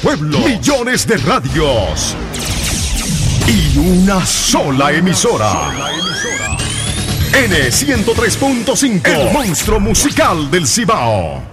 pueblos, millones de radios y una sola emisora. N103.5, el monstruo musical del Cibao.